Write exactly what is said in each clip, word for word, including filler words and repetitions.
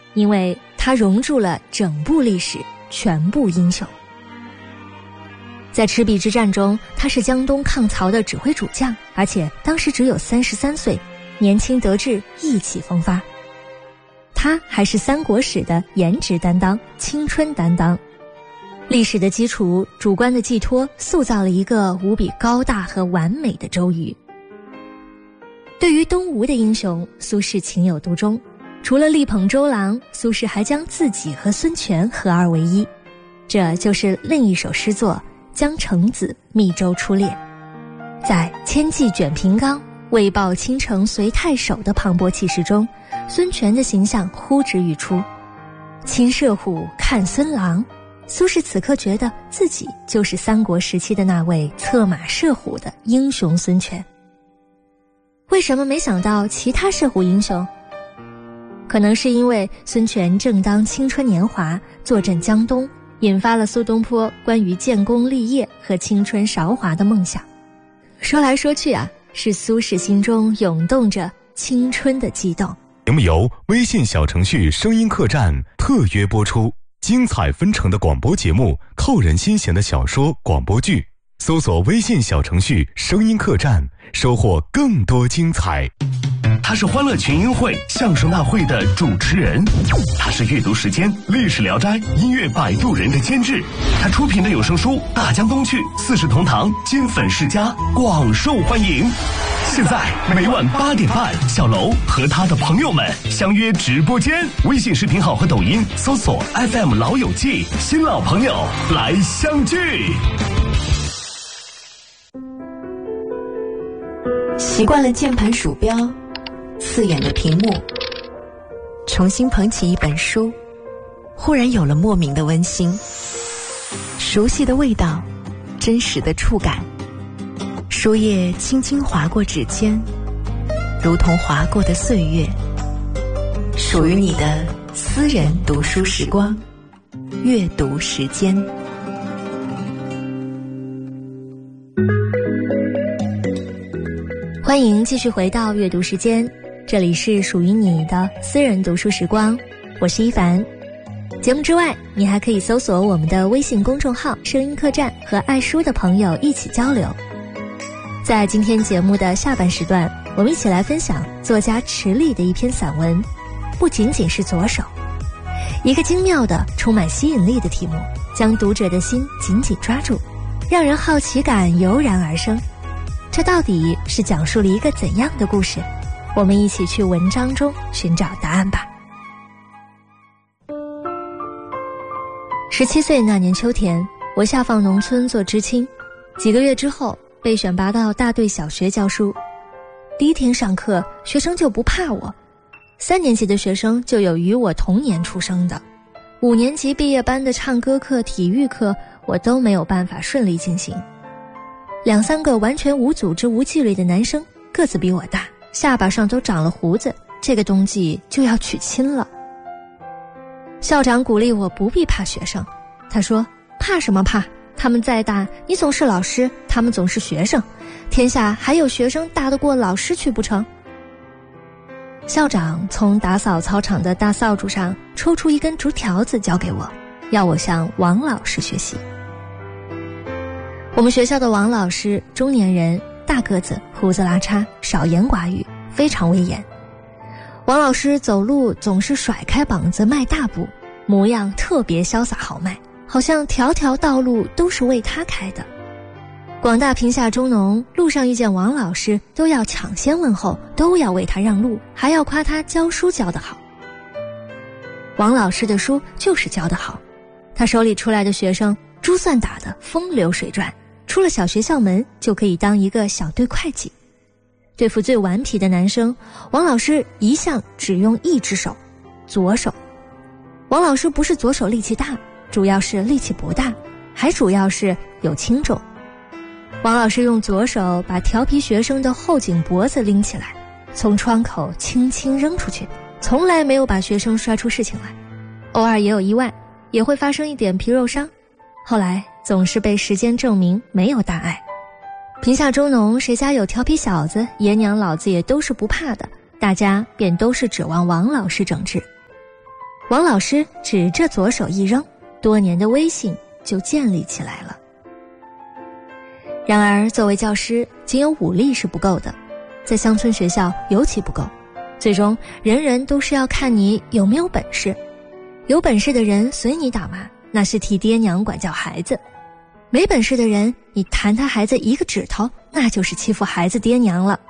因为它融入了整部历史全部英雄。在赤壁之战中，他是江东抗曹的指挥主将，而且当时只有三十三岁，年轻得志，意气风发。他还是三国史的颜值担当、青春担当。历史的基础、主观的寄托，塑造了一个无比高大和完美的周瑜。对于东吴的英雄，苏轼情有独钟。除了力捧周郎，苏轼还将自己和孙权合二为一，这就是另一首诗作《江城子·密州出猎》。在千骑卷平冈，为报倾城随太守的磅礴气势中，孙权的形象呼之欲出。亲射虎，看孙郎。苏轼此刻觉得自己就是三国时期的那位策马射虎的英雄孙权。为什么没想到其他射虎英雄？可能是因为孙权正当青春年华，坐镇江东，引发了苏东坡关于建功立业和青春韶华的梦想。说来说去啊，是苏轼心中涌动着青春的激动。 节目由微信小程序声音客栈特约播出，精彩纷呈的广播节目，扣人心弦的小说广播剧，搜索微信小程序声音客栈，收获更多精彩。 他是欢乐群英会相声大会的主持人，他是阅读时间历史聊斋音乐摆渡人的监制，他出品的有声书《大江东去》四世同堂金粉世家广受欢迎。现在每晚八点半，小楼和他的朋友们相约直播间，微信视频号和抖音搜索 F M 老友记，新老朋友来相聚。 习惯了键盘鼠标刺眼的屏幕，重新捧起一本书，忽然有了莫名的温馨，熟悉的味道，真实的触感，书页轻轻划过指尖，如同划过的岁月，属于你的私人读书时光，阅读时间。 欢迎继续回到阅读时间，这里是属于你的私人读书时光，我是一凡。节目之外，你还可以搜索我们的微信公众号声音客栈，和爱书的朋友一起交流。在今天节目的下半时段，我们一起来分享作家池莉的一篇散文，不仅仅是左手。一个精妙的充满吸引力的题目，将读者的心紧紧抓住，让人好奇感油然而生。这到底是讲述了一个怎样的故事？我们一起去文章中寻找答案吧。十七岁那年秋天，我下放农村做知青，几个月之后被选拔到大队小学教书。第一天上课，学生就不怕我，三年级的学生就有与我同年出生的，五年级毕业班的唱歌课、体育课，我都没有办法顺利进行。两三个完全无组织无纪律的男生，个子比我大，下巴上都长了胡子，这个冬季就要娶亲了。校长鼓励我不必怕学生，他说：怕什么怕，他们再大，你总是老师，他们总是学生，天下还有学生大得过老师去不成？校长从打扫操场的大扫帚上抽出一根竹条子交给我，要我向王老师学习。我们学校的王老师，中年人，大个子，胡子拉碴，少言寡语，非常威严。王老师走路总是甩开膀子迈大步，模样特别潇洒豪迈，好像条条道路都是为他开的。广大贫下中农路上遇见王老师，都要抢先问候，都要为他让路，还要夸他教书教得好。王老师的书就是教得好，他手里出来的学生珠算打得风流水转，出了小学校门就可以当一个小队会计。对付最顽皮的男生，王老师一向只用一只手，左手。王老师不是左手力气大，主要是力气不大，还主要是有轻重。王老师用左手把调皮学生的后颈脖子拎起来，从窗口轻轻扔出去，从来没有把学生摔出事情来，偶尔也有意外，也会发生一点皮肉伤，后来总是被时间证明没有大碍。贫下中农谁家有调皮小子，爷娘老子也都是不怕的，大家便都是指望王老师整治。 王老师指着左手一扔，多年的威信就建立起来了。然而作为教师，仅有武力是不够的，在乡村学校尤其不够，最终人人都是要看你有没有本事。有本事的人随你打骂，那是替爹娘管教孩子；没本事的人，你弹他孩子一个指头，那就是欺负孩子爹娘了。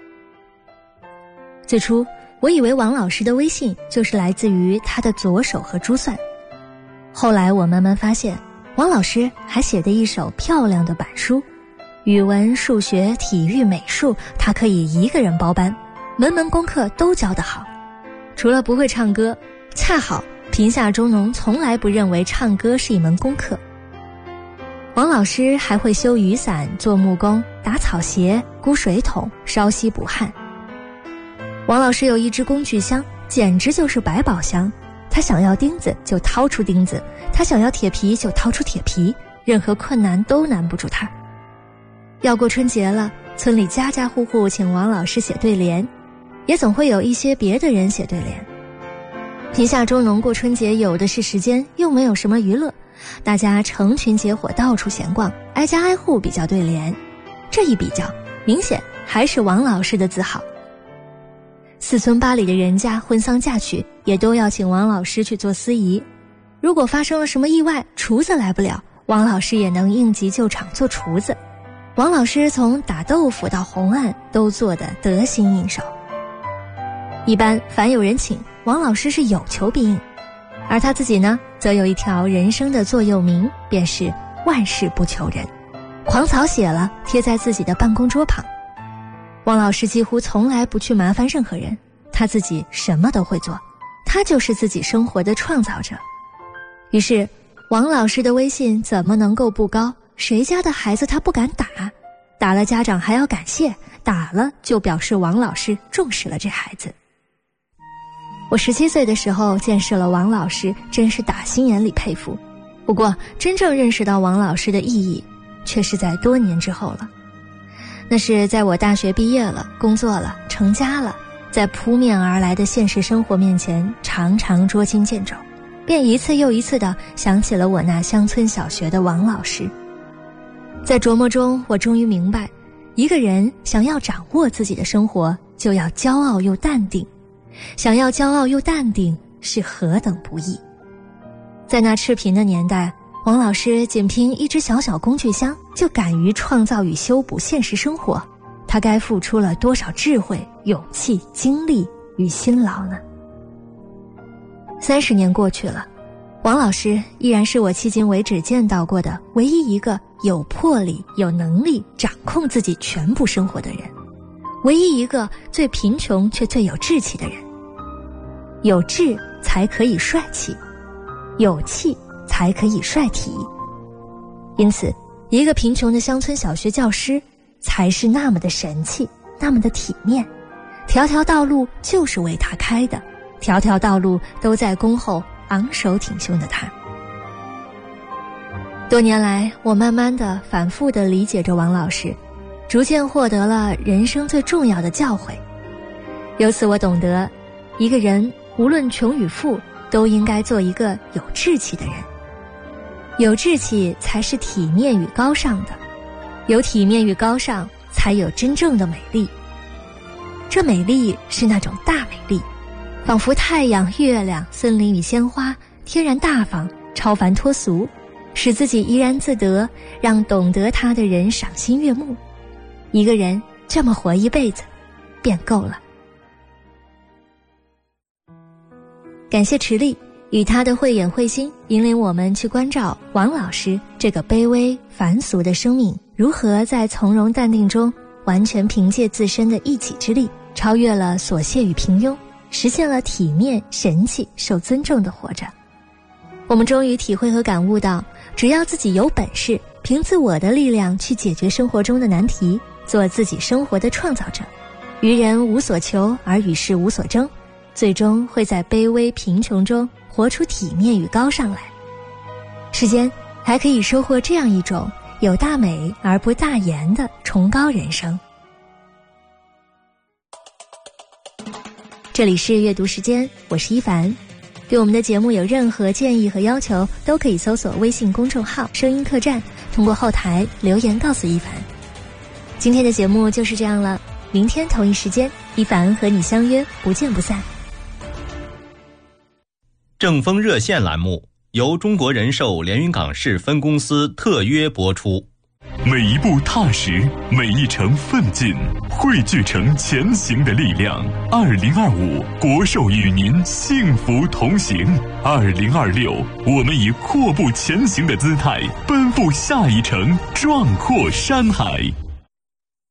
最初我以为王老师的威信就是来自于他的左手和珠算，后来我慢慢发现，王老师还写得一手漂亮的板书，语文、数学、体育、美术，他可以一个人包班，门门功课都教得好。除了不会唱歌，恰好贫下中农从来不认为唱歌是一门功课。王老师还会修雨伞、做木工、打草鞋、箍水桶、烧锡补焊。王老师有一只工具箱，简直就是百宝箱，他想要钉子就掏出钉子，他想要铁皮就掏出铁皮，任何困难都难不住他。要过春节了，村里家家户户请王老师写对联，也总会有一些别的人写对联。贫下中农过春节有的是时间，又没有什么娱乐，大家成群结伙到处闲逛，挨家挨户比较对联。这一比较，明显还是王老师的字好。四村八里的人家婚丧嫁娶也都要请王老师去做司仪，如果发生了什么意外，厨子来不了，王老师也能应急救场做厨子。王老师从打豆腐到红案都做得得心应手。一般凡有人请，王老师是有求必应，而他自己呢，则有一条人生的座右铭，便是万事不求人。狂草写了，贴在自己的办公桌旁。王老师几乎从来不去麻烦任何人，他自己什么都会做，他就是自己生活的创造者。于是王老师的威信怎么能够不高？谁家的孩子他不敢打，打了家长还要感谢，打了就表示王老师重视了这孩子。我十七岁的时候见识了王老师，真是打心眼里佩服。不过真正认识到王老师的意义，却是在多年之后了。那是在我大学毕业了，工作了，成家了，在扑面而来的现实生活面前常常捉襟见肘，便一次又一次地想起了我那乡村小学的王老师。在琢磨中，我终于明白，一个人想要掌握自己的生活，就要骄傲又淡定。想要骄傲又淡定，是何等不易。在那赤贫的年代，王老师仅凭一只小小工具箱，就敢于创造与修补现实生活，他该付出了多少智慧、勇气、精力与辛劳呢？三十年过去了，王老师依然是我迄今为止见到过的唯一一个有魄力、有能力掌控自己全部生活的人，唯一一个最贫穷却最有志气的人。有志才可以帅气，有气才可以帅体。因此，一个贫穷的乡村小学教师才是那么的神气，那么的体面，条条道路就是为他开的，条条道路都在恭候昂首挺胸的他。多年来，我慢慢的、反复的理解着王老师，逐渐获得了人生最重要的教诲。由此我懂得，一个人无论穷与富，都应该做一个有志气的人。有志气才是体面与高尚的，有体面与高尚，才有真正的美丽。这美丽是那种大美丽，仿佛太阳、月亮、森林与鲜花，天然大方，超凡脱俗，使自己怡然自得，让懂得他的人赏心悦目。一个人这么活一辈子，便够了。感谢池莉与他的慧眼慧心，引领我们去关照王老师这个卑微凡俗的生命，如何在从容淡定中，完全凭借自身的一己之力，超越了琐屑与平庸，实现了体面、神气、受尊重的活着。我们终于体会和感悟到，只要自己有本事，凭自我的力量去解决生活中的难题，做自己生活的创造者，于人无所求而与世无所争，最终会在卑微贫穷中活出体面与高尚来。世间还可以收获这样一种有大美而不大言的崇高人生。这里是阅读时间，我是一凡。 对我们的节目有任何建议和要求，都可以搜索微信公众号声音客栈，通过后台留言告诉一凡。今天的节目就是这样了，明天同一时间，一凡和你相约，不见不散。 正风热线栏目由中国人寿连云港市分公司特约播出。 每一步踏实，每一程奋进，汇聚成前行的力量。二零二五，国寿与您幸福同行。二零二六，我们以阔步前行的姿态，奔赴下一程壮阔山海。